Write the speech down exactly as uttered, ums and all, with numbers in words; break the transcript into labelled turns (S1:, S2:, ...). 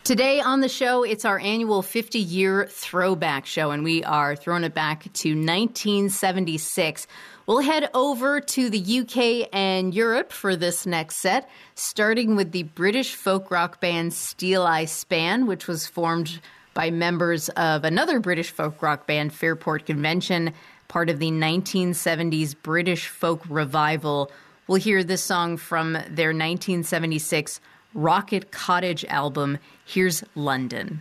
S1: Today on the show, it's our annual fifty-year throwback show, and we are throwing it back to nineteen seventy-six. We'll head over to the U K and Europe for this next set, starting with the British folk rock band Steel Eye Span, which was formed by members of another British folk rock band, Fairport Convention, part of the nineteen seventies British folk revival. We'll hear this song from their nineteen seventy-six Rocket Cottage album, Here's London.